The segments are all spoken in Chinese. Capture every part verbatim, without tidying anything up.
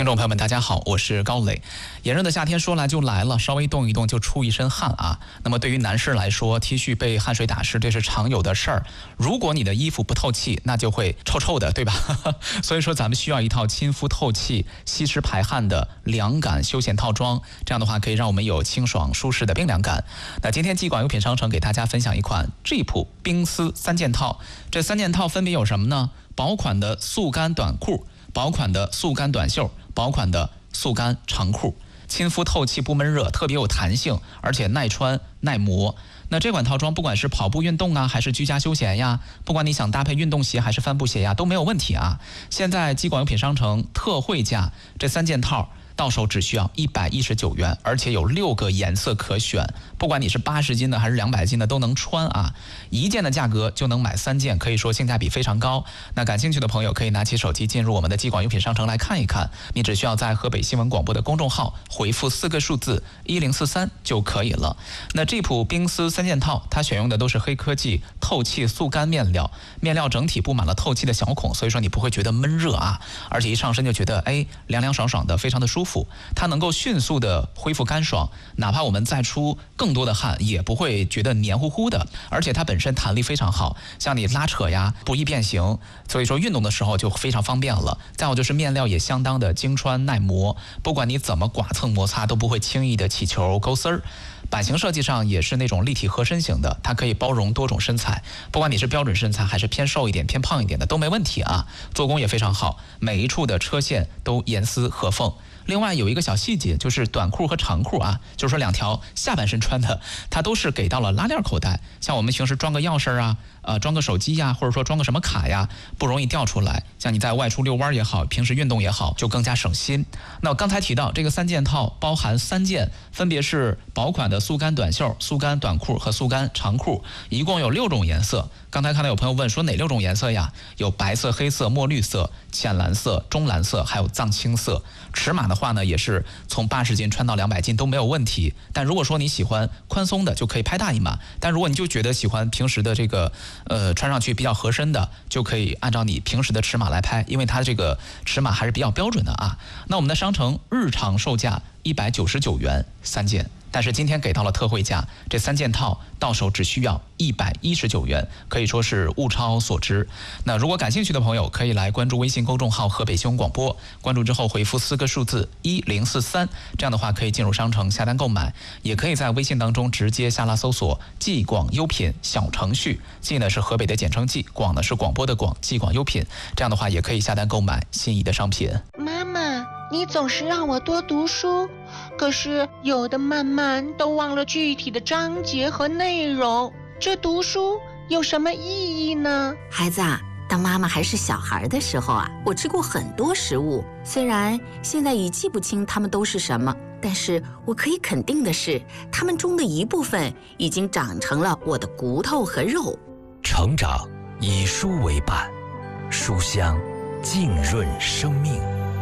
听众朋友们，大家好，我是高磊。炎热的夏天说来就来了，稍微动一动就出一身汗啊。那么对于男士来说 ，T 恤被汗水打湿，这是常有的事儿。如果你的衣服不透气，那就会臭臭的，对吧？所以说咱们需要一套亲肤透气、吸湿排汗的凉感休闲套装，这样的话可以让我们有清爽舒适的冰凉感。那今天季广优品商城给大家分享一款 Jeep 冰丝三件套，这三件套分别有什么呢？薄款的速干短裤，薄款的速干短袖，薄款的速干长裤，亲肤透气不闷热，特别有弹性，而且耐穿耐磨。那这款套装不管是跑步运动啊，还是居家休闲呀，不管你想搭配运动鞋还是帆布鞋呀，都没有问题啊。现在季广优品商城特惠价，这三件套到手只需要一百一十九元，而且有六个颜色可选，不管你是八十斤的还是两百斤的都能穿啊。一件的价格就能买三件，可以说性价比非常高。那感兴趣的朋友可以拿起手机进入我们的季广优品商城来看一看，你只需要在河北新闻广播的公众号回复四个数字一零四三就可以了。那这普冰丝三件套，它选用的都是黑科技透气速干面料，面料整体布满了透气的小孔，所以说你不会觉得闷热啊，而且一上身就觉得哎凉凉爽爽的，非常的舒服。它能够迅速的恢复干爽，哪怕我们再出更多的汗也不会觉得黏糊糊的，而且它本身弹力非常好，像你拉扯呀不易变形，所以说运动的时候就非常方便了。再有就是面料也相当的经穿耐磨，不管你怎么剐蹭摩擦都不会轻易的起球勾丝儿。版型设计上也是那种立体合身型的，它可以包容多种身材，不管你是标准身材还是偏瘦一点偏胖一点的都没问题啊。做工也非常好，每一处的车线都严丝合缝。另外有一个小细节，就是短裤和长裤啊，就是说两条下半身穿的，它都是给到了拉链口袋，像我们平时装个钥匙啊，呃，装个手机呀，或者说装个什么卡呀，不容易掉出来。像你在外出遛弯也好，平时运动也好，就更加省心。那我刚才提到这个三件套包含三件，分别是薄款的速干短袖、速干短裤和速干长裤，一共有六种颜色。刚才看到有朋友问说哪六种颜色呀？有白色、黑色、墨绿色、浅蓝色、中蓝色，还有藏青色。尺码的话呢，也是从八十斤穿到两百斤都没有问题。但如果说你喜欢宽松的，就可以拍大一码；但如果你就觉得喜欢平时的这个呃穿上去比较合身的，就可以按照你平时的尺码来拍，因为它这个尺码还是比较标准的啊。那我们的商城日常售价一百九十九元三件。但是今天给到了特惠价，这三件套到手只需要一百一十九元，可以说是物超所值。那如果感兴趣的朋友，可以来关注微信公众号河北新闻广播，关注之后回复四个数字一零四三，这样的话可以进入商城下单购买，也可以在微信当中直接下拉搜索季广优品小程序，季呢是河北的简称季，广呢是广播的广，季广优品，这样的话也可以下单购买心仪的商品。 妈妈，你总是让我多读书，可是有的慢慢都忘了具体的章节和内容，这读书有什么意义呢？ 孩子啊，当妈妈还是小孩的时候啊，我吃过很多食物，虽然现在已记不清它们都是什么，但是我可以肯定的是，它们中的一部分已经长成了我的骨头和肉。 成长以书为伴，书香浸润生命。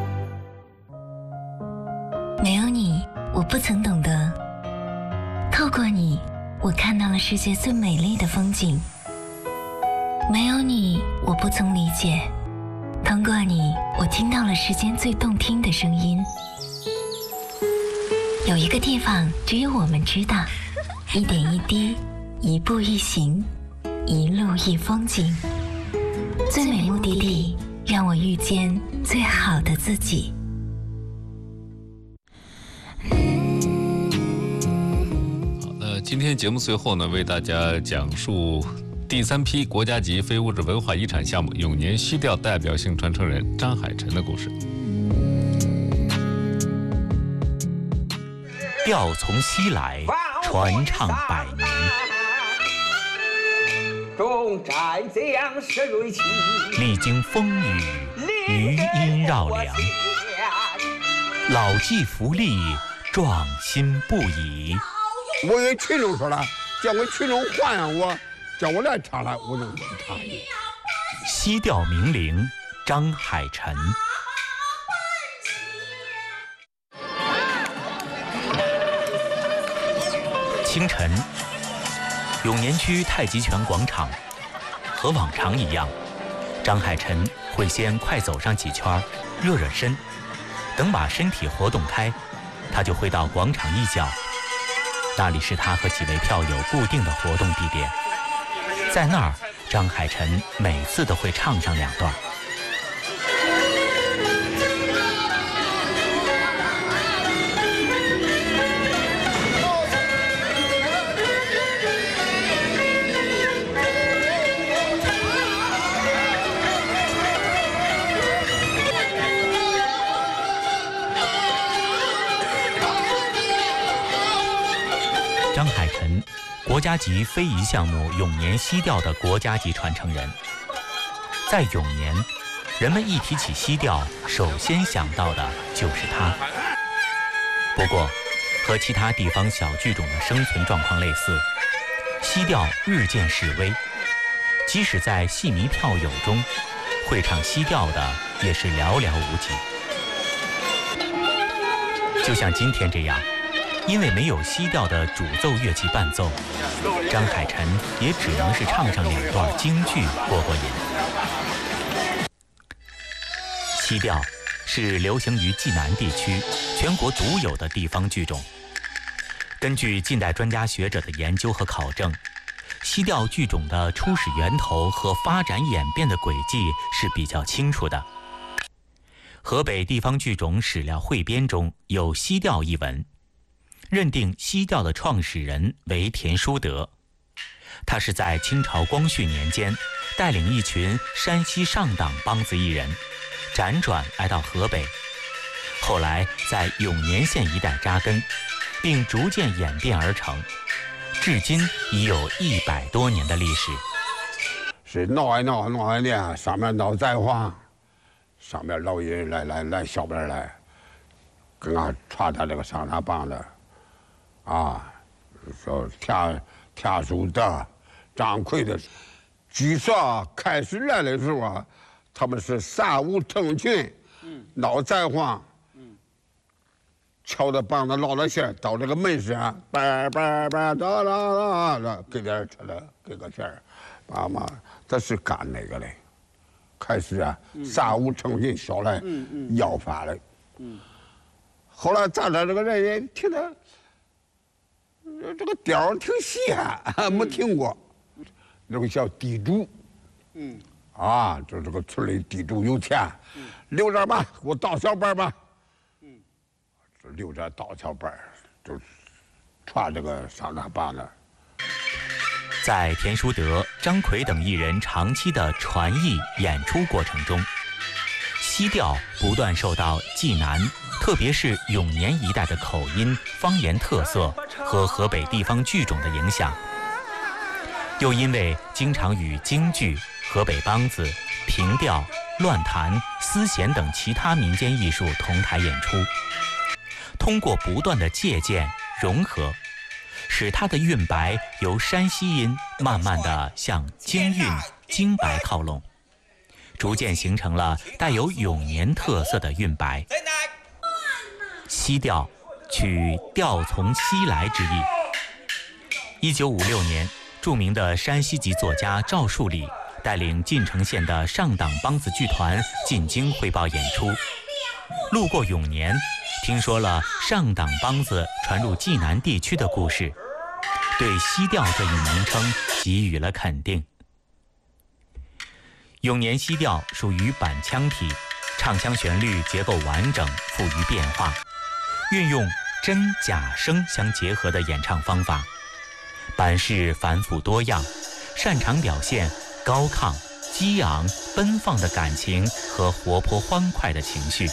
没有你，我不曾懂得；透过你，我看到了世界最美丽的风景。没有你，我不曾理解；通过你，我听到了世间最动听的声音。有一个地方，只有我们知道，一点一滴，一步一行，一路一风景。最美目的地，让我遇见最好的自己。 今天节目最后呢，为大家讲述第三批国家级非物质文化遗产项目永年西调代表性传承人张海晨的故事。 调从西来，传唱百年。 众战将士锐气， 历经风雨，余音绕梁。老骥伏枥，壮心不已。 我跟群众说了，叫我群众欢迎我，叫我来唱了，我就唱。 西调名伶张海晨。清晨，永年区太极拳广场，和往常一样，张海晨会先快走上几圈，热热身。 等把身体活动开，他就会到广场一角，那里是他和几位票友固定的活动地点。在那儿，张海晨每次都会唱上两段。张海晨，国家级非遗项目永年西调的国家级传承人。在永年，人们一提起西调，首先想到的就是他。不过，和其他地方小剧种的生存状况类似，西调日渐式微。即使在戏迷票友中，会唱西调的也是寥寥无几。就像今天这样。因为没有西调的主奏乐器伴奏，张海晨也只能是唱上两段京剧过过瘾。西调是流行于济南地区全国独有的地方剧种。根据近代专家学者的研究和考证，西调剧种的初始源头和发展演变的轨迹是比较清楚的。河北地方剧种史料汇编中有西调一文，认定西调的创始人为田叔德，他是在清朝光绪年间带领一群山西上党梆子艺人辗转来到河北，后来在永年县一带扎根，并逐渐演变而成，至今已有一百多年的历史。 是闹一闹闹一闹，上面闹灾荒，上面老人来来来小边来，跟俺传他这个上他梆子。啊，说田田叔德、张奎的，据说开始来的时候啊，他们是三五成群，闹灾荒，敲着梆子捞着线到这个门上，叭叭叭哒啦啦，给点吃的，给个钱儿，妈妈，他是干那个嘞。开始啊，三五成群小来要饭嘞，后来咱这这个人也听着。这个调挺稀罕，没听过。那个叫地主，嗯，啊，就这个村里地主有钱，嗯、留着吧，给我倒小班吧。嗯，这留着倒小班，就传这个上大班的。 在田叔德、张奎等艺人长期的传艺演出过程中，西调不断受到济南，特别是永年一带的口音、方言特色和河北地方剧种的影响，又因为经常与京剧、河北梆子、平调、乱弹、丝弦等其他民间艺术同台演出，通过不断的借鉴融合，使它的韵白由山西音慢慢地向京韵、京白靠拢，逐渐形成了带有永年特色的韵白。西调取调从西来之意。一九五六年，著名的山西籍作家赵树理带领晋城县的上党梆子剧团进京汇报演出，路过永年，听说了上党梆子传入济南地区的故事，对西调这一名称给予了肯定。永年西调属于板腔体，唱腔旋律结构完整，富于变化，运用真假声相结合的演唱方法，板式繁复多样，擅长表现高亢、激昂、奔放的感情和活泼欢快的情绪。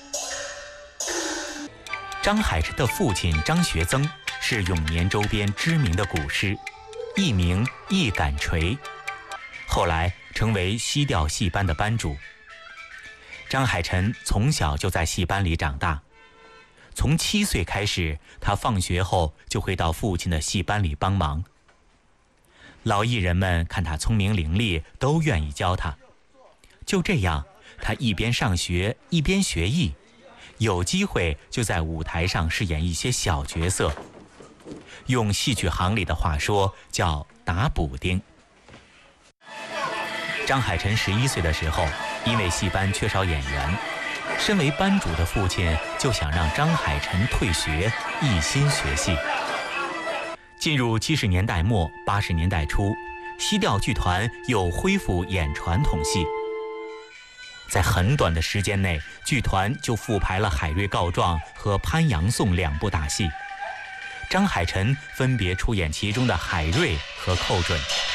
张海晨的父亲张学曾是永年周边知名的鼓师，艺名易感锤，后来成为西调戏班的班主。张海晨从小就在戏班里长大，从七岁开始，他放学后就会到父亲的戏班里帮忙。老艺人们看他聪明伶俐，都愿意教他。就这样，他一边上学一边学艺，有机会就在舞台上饰演一些小角色，用戏曲行里的话说叫打补丁。张海晨十一岁的时候，因为戏班缺少演员， 身为班主的父亲就想让张海晨退学，一心学戏。进入七十年代末八十年代初，西调剧团又恢复演传统戏。在很短的时间内，剧团就复排了《海瑞告状》和《潘阳颂》两部大戏。张海晨分别出演其中的海瑞和寇准。